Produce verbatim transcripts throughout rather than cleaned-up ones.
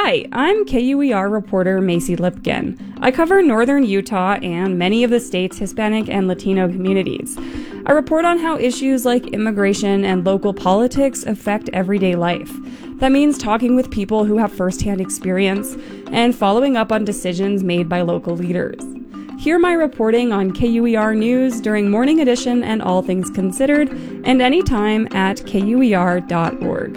Hi, I'm K U E R reporter Macy Lipkin. I cover northern Utah and many of the state's Hispanic and Latino communities. I report on how issues like immigration and local politics affect everyday life. That means talking with people who have firsthand experience and following up on decisions made by local leaders. Hear my reporting on K U E R News during Morning Edition and All Things Considered, and anytime at K U E R dot org.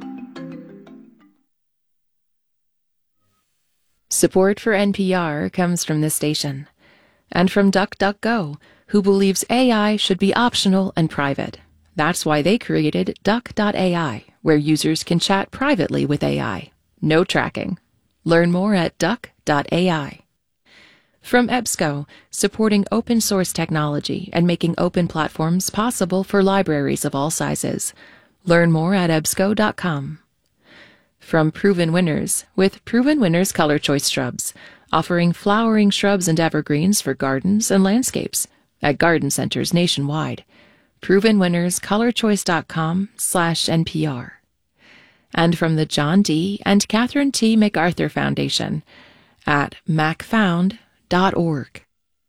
Support for N P R comes from this station and from DuckDuckGo, who believes A I should be optional and private. That's why they created Duck dot A I, where users can chat privately with A I. No tracking. Learn more at Duck dot A I. From EBSCO, supporting open source technology and making open platforms possible for libraries of all sizes. Learn more at E B S C O dot com. From Proven Winners, with Proven Winners Color Choice Shrubs, offering flowering shrubs and evergreens for gardens and landscapes at garden centers nationwide. Proven Winners Color Choice dot com slash N P R. And from the John D. and Catherine T. MacArthur Foundation at mac found dot org.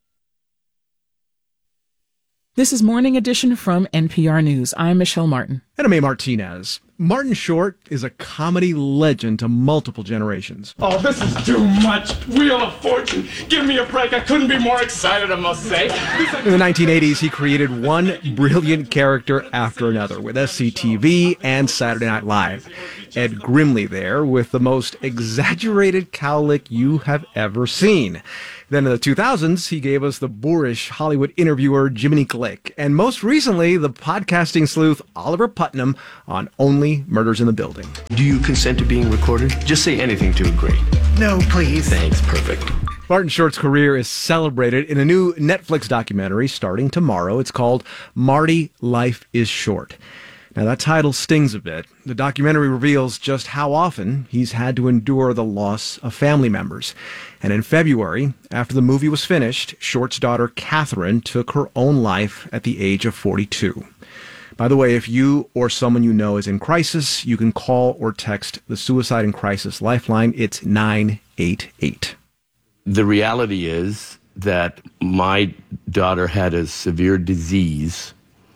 This is Morning Edition from N P R News. I'm Michelle Martin. And I'm A. Martinez. Martin Short is a comedy legend to multiple generations. Oh, this is too much. Wheel of Fortune. Give me a break. I couldn't be more excited, I must say. In the nineteen eighties, he created one brilliant character after another with S C T V and Saturday Night Live. Ed Grimley there with the most exaggerated cowlick you have ever seen. Then in the two thousands, he gave us the boorish Hollywood interviewer Jiminy Glick, and most recently, the podcasting sleuth Oliver Putnam on Only Murders in the Building. Do you consent to being recorded? Just say anything to agree. No, please. Thanks, perfect. Martin Short's career is celebrated in a new Netflix documentary starting tomorrow. It's called Marty, Life is Short. Now, that title stings a bit. The documentary reveals just how often he's had to endure the loss of family members. And in February, after the movie was finished, Short's daughter, Catherine, took her own life at the age of forty-two. By the way, if you or someone you know is in crisis, you can call or text the Suicide and Crisis Lifeline. It's nine eight eight. The reality is that my daughter had a severe disease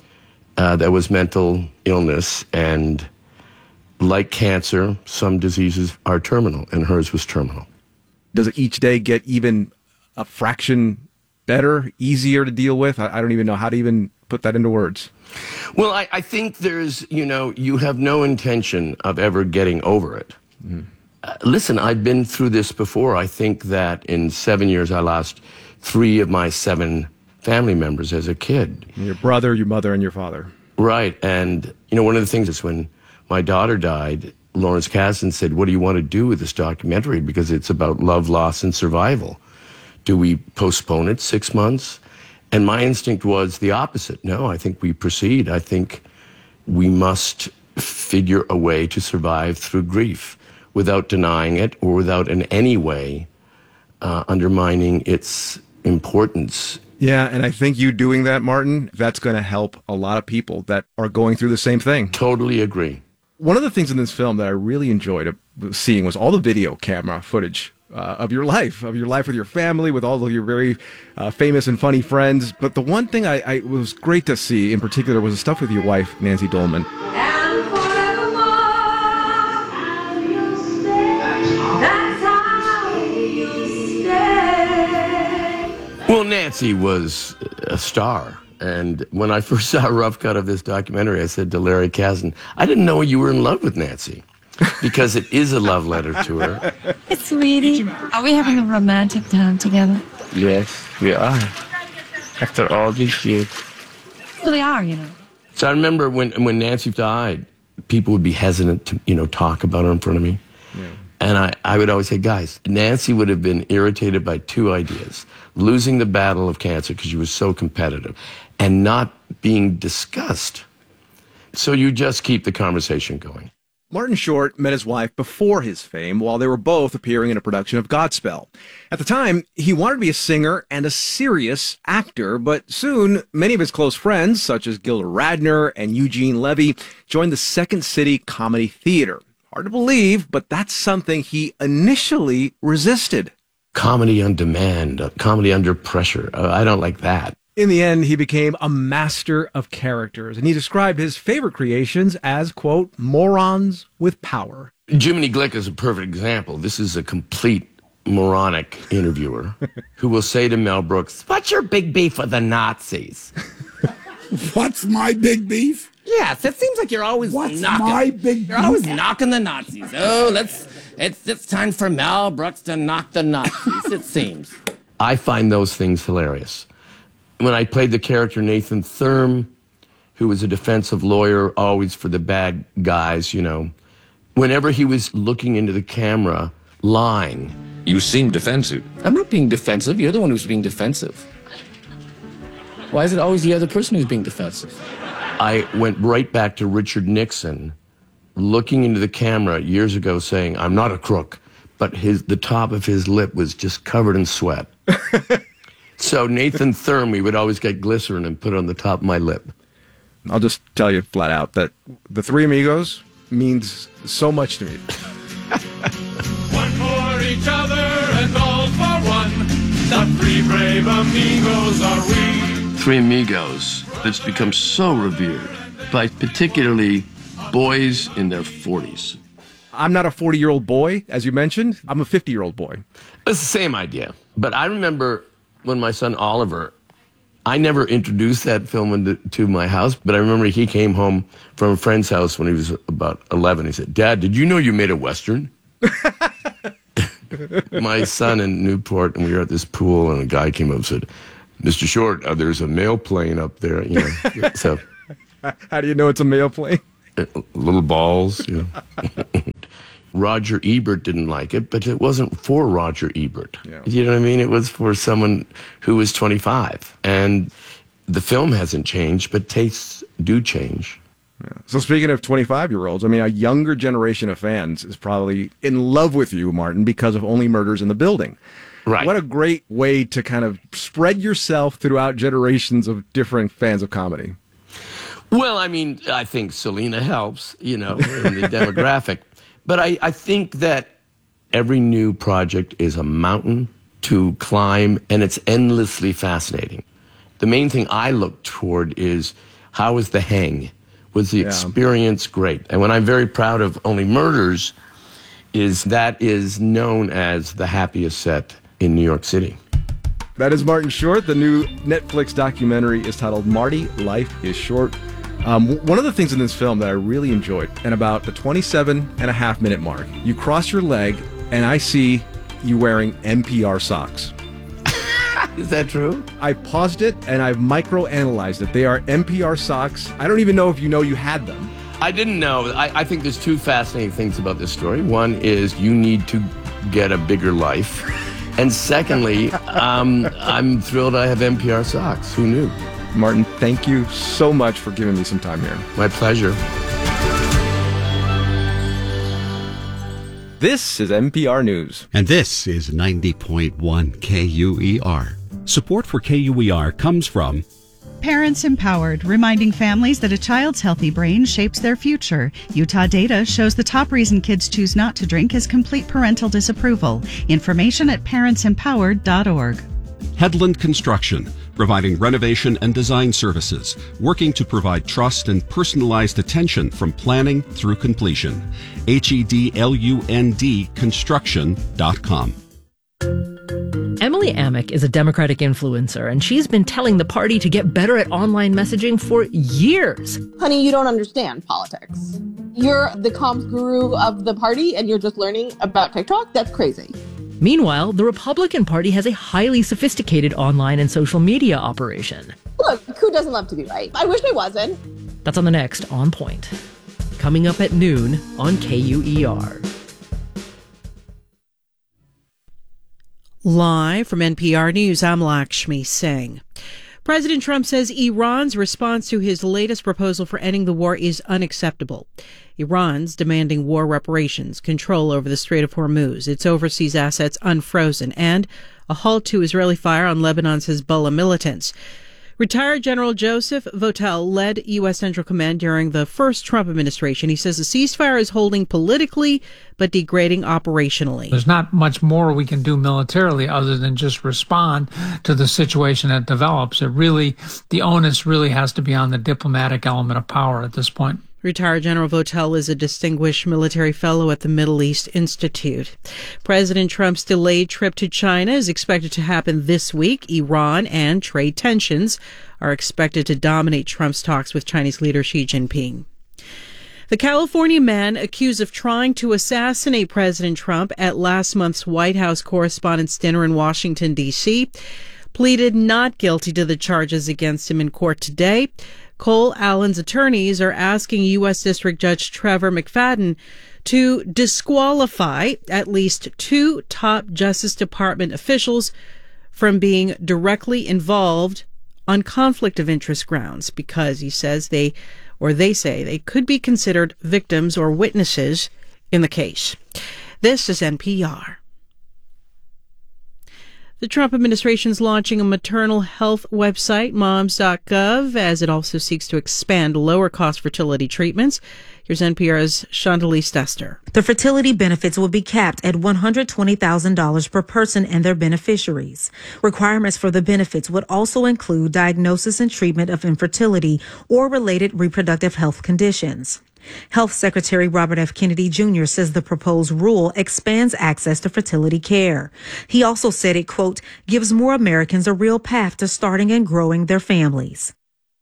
Uh, that was mental illness, and like cancer, some diseases are terminal, and hers was terminal. Does it each day get even a fraction better, easier to deal with? I, I don't even know how to even put that into words. Well, I, I think there's, you know, you have no intention of ever getting over it. Mm. Uh, listen, I've been through this before. I think that in seven years I lost three of my seven family members as a kid. Your brother, your mother, and your father. Right. And, you know, one of the things is when my daughter died, Lawrence Kasdan said, what do you want to do with this documentary? Because it's about love, loss, and survival. Do we postpone it six months? And my instinct was the opposite. No, I think we proceed. I think we must figure a way to survive through grief without denying it or without in any way uh, undermining its importance. Yeah, and I think you doing that, Martin, that's going to help a lot of people that are going through the same thing. Totally agree. One of the things in this film that I really enjoyed seeing was all the video camera footage uh, of your life, of your life with your family, with all of your very uh, famous and funny friends. But the one thing I, I was great to see in particular was the stuff with your wife, Nancy Dolman. Well, Nancy was a star. And when I first saw a rough cut of this documentary, I said to Larry Kasdan, I didn't know you were in love with Nancy. Because it is a love letter to her. Hey, sweetie, are we having a romantic time together? Yes, we are. After all these years. Well, they are, you know. So I remember when, when Nancy died, people would be hesitant to, you know, talk about her in front of me. Yeah. And I, I would always say, guys, Nancy would have been irritated by two ideas. Losing the battle of cancer because she was so competitive and not being discussed. So you just keep the conversation going. Martin Short met his wife before his fame while they were both appearing in a production of Godspell. At the time, he wanted to be a singer and a serious actor, but soon many of his close friends, such as Gilda Radner and Eugene Levy, joined the Second City Comedy Theater. Hard to believe, but that's something he initially resisted. Comedy on demand, uh, comedy under pressure. Uh, I don't like that. In the end, he became a master of characters, and he described his favorite creations as, quote, morons with power. Jiminy Glick is a perfect example. This is a complete moronic interviewer who will say to Mel Brooks, "What's your big beef with the Nazis?" What's my big beef? Yes, it seems like you're always What's knocking. my big You're beef? always knocking the Nazis. Oh, let's. It's it's time for Mel Brooks to knock the Nazis. It seems. I find those things hilarious. When I played the character Nathan Thurm, who was a defensive lawyer, always for the bad guys, you know, whenever he was looking into the camera, lying. You seem defensive. I'm not being defensive. You're the one who's being defensive. Why is it always the other person who's being defensive? I went right back to Richard Nixon, looking into the camera years ago, saying, "I'm not a crook," but his the top of his lip was just covered in sweat. So Nathan Thurm, we would always get glycerin and put it on the top of my lip. I'll just tell you flat out that the Three Amigos means so much to me. One for each other and all for one. The three brave amigos are we. Three Amigos that's become so revered by particularly boys in their forties. I'm not a forty-year-old boy, as you mentioned. I'm a fifty-year-old boy. It's the same idea. But I remember when my son Oliver, I never introduced that film into, to my house, but I remember he came home from a friend's house when he was about eleven. He said, "Dad, did you know you made a Western?" My son in Newport, and we were at this pool, and a guy came up and said, "Mister Short, uh, there's a mail plane up there." You know, so how do you know it's a mail plane? Uh, little balls, you know. Roger Ebert didn't like it, but it wasn't for Roger Ebert. Yeah. You know what I mean? It was for someone who was twenty-five. And the film hasn't changed, but tastes do change. Yeah. So speaking of twenty-five-year-olds, I mean, a younger generation of fans is probably in love with you, Martin, because of Only Murders in the Building. Right. What a great way to kind of spread yourself throughout generations of different fans of comedy. Well, I mean, I think Selena helps, you know, in the demographic. But I, I think that every new project is a mountain to climb, and it's endlessly fascinating. The main thing I look toward is, how was the hang? Was the Yeah. experience great? And what I'm very proud of Only Murders is that is known as the happiest set in New York City. That is Martin Short. The new Netflix documentary is titled Marty, Life is Short. Um, one of the things in this film that I really enjoyed, and about the twenty-seven and a half minute mark, you cross your leg and I see you wearing N P R socks. Is that true? I paused it and I've micro-analyzed it. They are N P R socks. I don't even know if you know you had them. I didn't know. I, I think there's two fascinating things about this story. One is you need to get a bigger life. And secondly, um, I'm thrilled I have N P R socks. Who knew? Martin, thank you so much for giving me some time here. My pleasure. This is N P R News. And this is ninety point one K U E R. Support for K U E R comes from Parents Empowered, reminding families that a child's healthy brain shapes their future. Utah data shows the top reason kids choose not to drink is complete parental disapproval. Information at parents empowered dot org. Headland Construction, providing renovation and design services, working to provide trust and personalized attention from planning through completion. H E D L U N D construction dot com. Emily Amick is a Democratic influencer, and she's been telling the party to get better at online messaging for years. Honey, you don't understand politics. You're the comms guru of the party, and you're just learning about TikTok? That's crazy. Meanwhile, the Republican Party has a highly sophisticated online and social media operation. Look, who doesn't love to be right? I wish I wasn't. That's on the next On Point. Coming up at noon on K U E R. Live from N P R News, I'm Lakshmi Singh. President Trump says Iran's response to his latest proposal for ending the war is unacceptable. Iran's demanding war reparations, control over the Strait of Hormuz, its overseas assets unfrozen, and a halt to Israeli fire on Lebanon's Hezbollah militants. Retired General Joseph Votel led U S. Central Command during the first Trump administration. He says the ceasefire is holding politically but degrading operationally. There's not much more we can do militarily other than just respond to the situation that develops. It really, the onus really has to be on the diplomatic element of power at this point. Retired General Votel is a distinguished military fellow at the Middle East Institute. President Trump's delayed trip to China is expected to happen this week. Iran and trade tensions are expected to dominate Trump's talks with Chinese leader Xi Jinping. The California man accused of trying to assassinate President Trump at last month's White House Correspondents' Dinner in Washington, D C, pleaded not guilty to the charges against him in court today. Cole Allen's attorneys are asking U S. District Judge Trevor McFadden to disqualify at least two top Justice Department officials from being directly involved on conflict of interest grounds because he says they, or they say they could be considered victims or witnesses in the case. This is N P R. The Trump administration is launching a maternal health website, moms dot gov, as it also seeks to expand lower-cost fertility treatments. Here's N P R's Chantalise Dester. The fertility benefits will be capped at one hundred twenty thousand dollars per person and their beneficiaries. Requirements for the benefits would also include diagnosis and treatment of infertility or related reproductive health conditions. Health Secretary Robert F. Kennedy Junior says the proposed rule expands access to fertility care. He also said it, quote, gives more Americans a real path to starting and growing their families.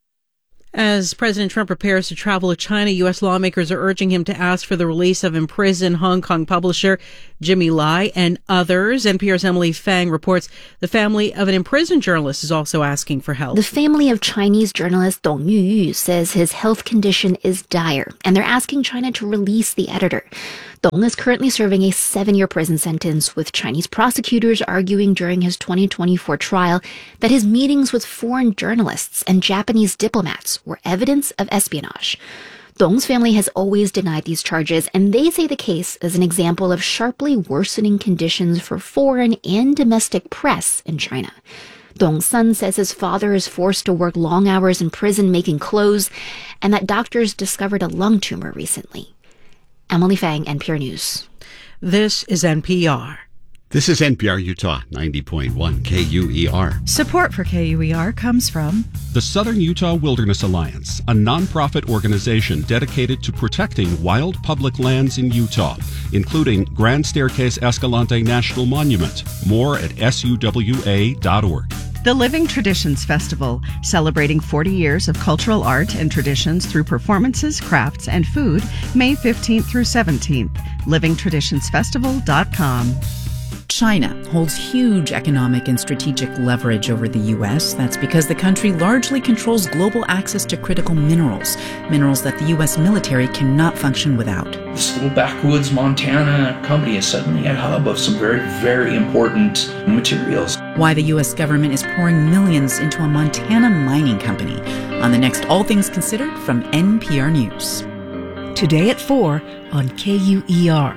As President Trump prepares to travel to China, U S lawmakers are urging him to ask for the release of imprisoned Hong Kong publisher Jimmy Lai and others. N P R's Emily Fang reports the family of an imprisoned journalist is also asking for help. The family of Chinese journalist Dong Yuyu says his health condition is dire, and they're asking China to release the editor. Dong is currently serving a seven-year prison sentence, with Chinese prosecutors arguing during his twenty twenty-four trial that his meetings with foreign journalists and Japanese diplomats were evidence of espionage. Dong's family has always denied these charges, and they say the case is an example of sharply worsening conditions for foreign and domestic press in China. Dong's son says his father is forced to work long hours in prison making clothes, and that doctors discovered a lung tumor recently. Emily Fang, N P R News. This is N P R. This is N P R Utah, ninety point one K U E R. Support for K U E R comes from the Southern Utah Wilderness Alliance, a nonprofit organization dedicated to protecting wild public lands in Utah, including Grand Staircase Escalante National Monument. More at S U W A dot org. The Living Traditions Festival, celebrating forty years of cultural art and traditions through performances, crafts, and food, May fifteenth through seventeenth. living traditions festival dot com. China holds huge economic and strategic leverage over the U S. That's because the country largely controls global access to critical minerals, minerals that the U S military cannot function without. This little backwoods Montana company is suddenly a hub of some very, very important materials. Why the U S government is pouring millions into a Montana mining company. On the next All Things Considered from N P R News. Today at four on K U E R.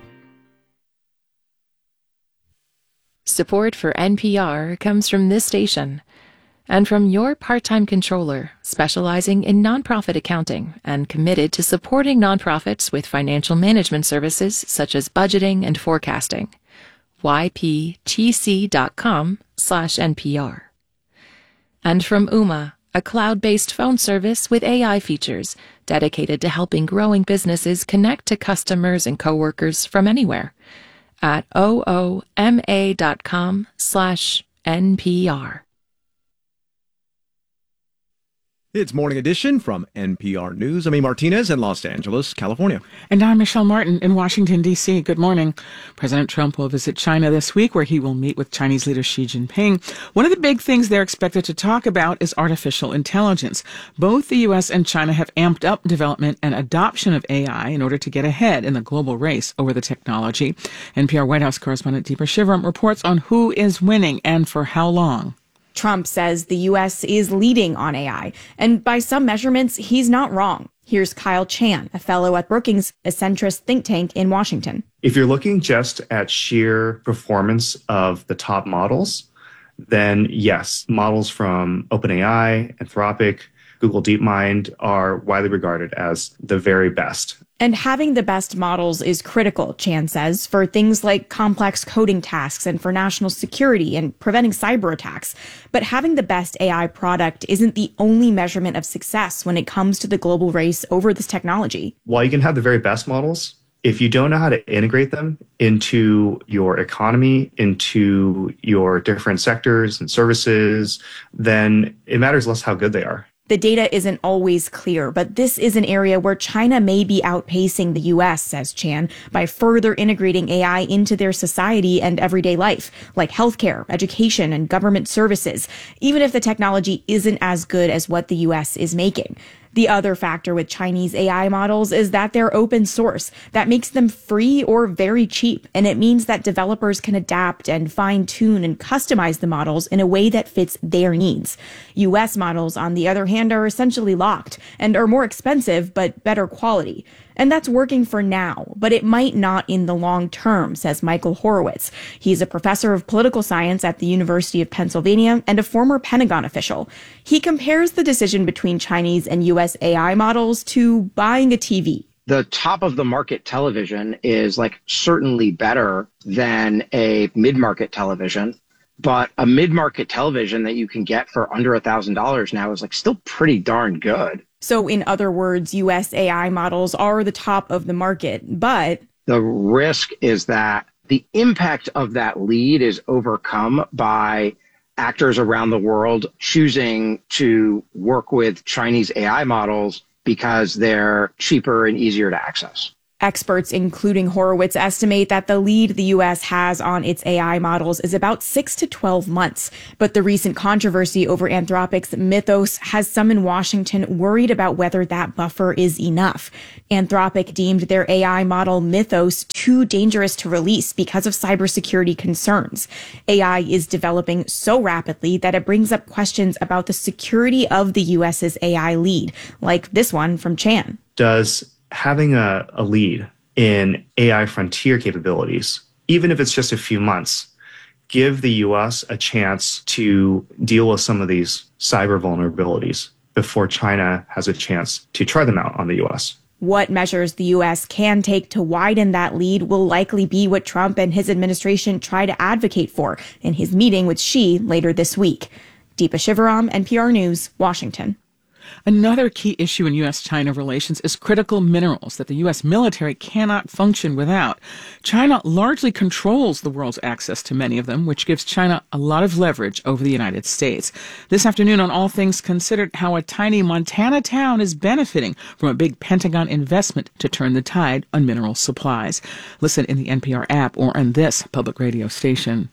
Support for N P R comes from this station and from your part-time controller, specializing in nonprofit accounting and committed to supporting nonprofits with financial management services such as budgeting and forecasting. Y P T C dot com slash N P R. And from Ooma, a cloud-based phone service with A I features dedicated to helping growing businesses connect to customers and coworkers from anywhere. At ooma dot com slash N P R. It's Morning Edition from N P R News. I'm A. Martinez in Los Angeles, California. And I'm Michelle Martin in Washington, D C. Good morning. President Trump will visit China this week, where he will meet with Chinese leader Xi Jinping. One of the big things they're expected to talk about is artificial intelligence. Both the U S and China have amped up development and adoption of A I in order to get ahead in the global race over the technology. N P R White House correspondent Deepa Shivaram reports on who is winning and for how long. Trump says the U S is leading on A I, and by some measurements, he's not wrong. Here's Kyle Chan, a fellow at Brookings, a centrist think tank in Washington. If you're looking just at sheer performance of the top models, then yes, models from OpenAI, Anthropic, Google DeepMind are widely regarded as the very best. And having the best models is critical, Chan says, for things like complex coding tasks and for national security and preventing cyber attacks. But having the best A I product isn't the only measurement of success when it comes to the global race over this technology. While you can have the very best models, if you don't know how to integrate them into your economy, into your different sectors and services, then it matters less how good they are. The data isn't always clear, but this is an area where China may be outpacing the U S, says Chan, by further integrating A I into their society and everyday life, like healthcare, education, and government services, even if the technology isn't as good as what the U S is making. The other factor with Chinese A I models is that they're open source. That makes them free or very cheap, and it means that developers can adapt and fine-tune and customize the models in a way that fits their needs. U S models, on the other hand, are essentially locked and are more expensive but better quality. And that's working for now, but it might not in the long term, says Michael Horowitz. He's a professor of political science at the University of Pennsylvania and a former Pentagon official. He compares the decision between Chinese and U S A I models to buying a T V. The top of the market television is like certainly better than a mid-market television, but a mid-market television that you can get for under a thousand dollars now is like still pretty darn good. So in other words, U S A I models are the top of the market, but the risk is that the impact of that lead is overcome by actors around the world choosing to work with Chinese A I models because they're cheaper and easier to access. Experts, including Horowitz, estimate that the lead the U S has on its A I models is about six to twelve months. But the recent controversy over Anthropic's Mythos has some in Washington worried about whether that buffer is enough. Anthropic deemed their A I model Mythos too dangerous to release because of cybersecurity concerns. A I is developing so rapidly that it brings up questions about the security of the U S's A I lead, like this one from Chan. Does having a, a lead in A I frontier capabilities, even if it's just a few months, give the U S a chance to deal with some of these cyber vulnerabilities before China has a chance to try them out on the U S? What measures the U S can take to widen that lead will likely be what Trump and his administration try to advocate for in his meeting with Xi later this week. Deepa Shivaram, N P R News, Washington. Another key issue in U S China relations is critical minerals that the U S military cannot function without. China largely controls the world's access to many of them, which gives China a lot of leverage over the United States. This afternoon on All Things Considered, how a tiny Montana town is benefiting from a big Pentagon investment to turn the tide on mineral supplies. Listen in the N P R app or on this public radio station.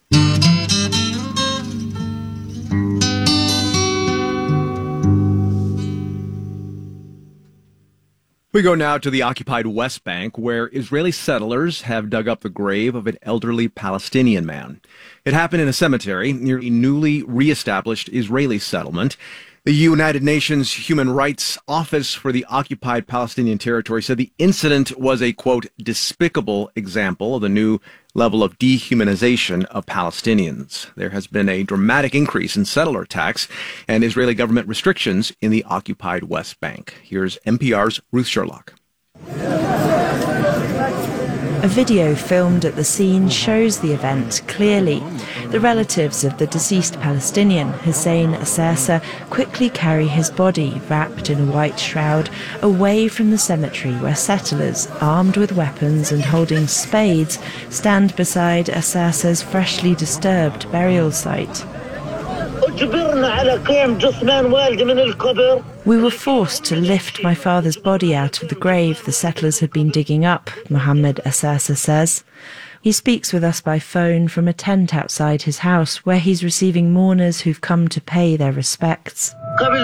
We go now to the occupied West Bank, where Israeli settlers have dug up the grave of an elderly Palestinian man. It happened in a cemetery near a newly reestablished Israeli settlement. The United Nations Human Rights Office for the occupied Palestinian territory said the incident was a, quote, despicable example of the new level of dehumanization of Palestinians. There has been a dramatic increase in settler attacks and Israeli government restrictions in the occupied West Bank. Here's N P R's Ruth Sherlock. A video filmed at the scene shows the event clearly. The relatives of the deceased Palestinian, Hussein Assasa, quickly carry his body, wrapped in a white shroud, away from the cemetery where settlers, armed with weapons and holding spades, stand beside Assasa's freshly disturbed burial site. We were forced to lift my father's body out of the grave the settlers had been digging up, Mohammed Assasa says. He speaks with us by phone from a tent outside his house where he's receiving mourners who've come to pay their respects.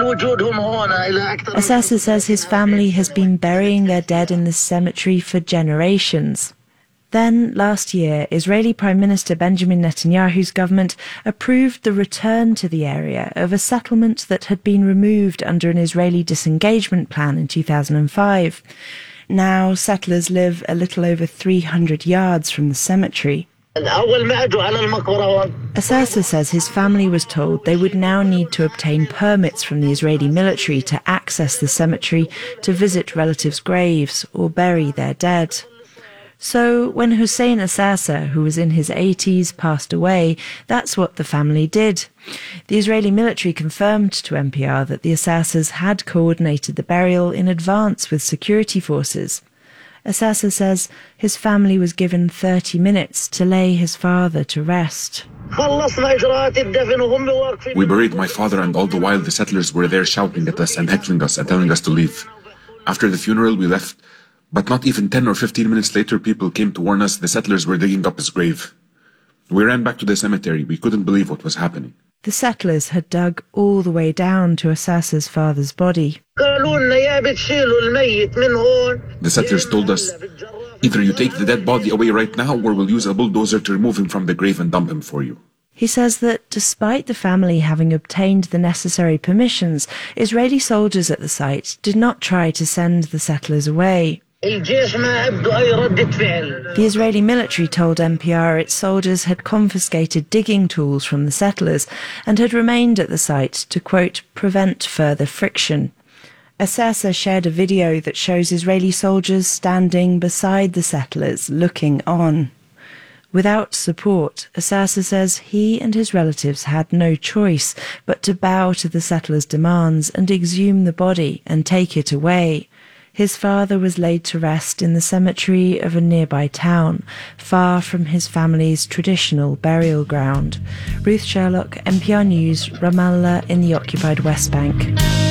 Assasa says his family has been burying their dead in this cemetery for generations. Then, last year, Israeli Prime Minister Benjamin Netanyahu's government approved the return to the area of a settlement that had been removed under an Israeli disengagement plan in two thousand five. Now, settlers live a little over three hundred yards from the cemetery. Assasa says his family was told they would now need to obtain permits from the Israeli military to access the cemetery to visit relatives' graves or bury their dead. So when Hussein Assasa, who was in his eighties, passed away, that's what the family did. The Israeli military confirmed to N P R that the Assasas had coordinated the burial in advance with security forces. Assasa says his family was given thirty minutes to lay his father to rest. We buried my father, and all the while the settlers were there shouting at us and heckling us and telling us to leave. After the funeral, we left. But not even ten or fifteen minutes later, people came to warn us the settlers were digging up his grave. We ran back to the cemetery. We couldn't believe what was happening. The settlers had dug all the way down to Assasa's father's body. The settlers told us, either you take the dead body away right now, or we'll use a bulldozer to remove him from the grave and dump him for you. He says that despite the family having obtained the necessary permissions, Israeli soldiers at the site did not try to send the settlers away. The Israeli military told N P R its soldiers had confiscated digging tools from the settlers and had remained at the site to, quote, prevent further friction. Assasa shared a video that shows Israeli soldiers standing beside the settlers, looking on. Without support, Assasa says he and his relatives had no choice but to bow to the settlers' demands and exhume the body and take it away. His father was laid to rest in the cemetery of a nearby town, far from his family's traditional burial ground. Ruth Sherlock, N P R News, Ramallah in the occupied West Bank.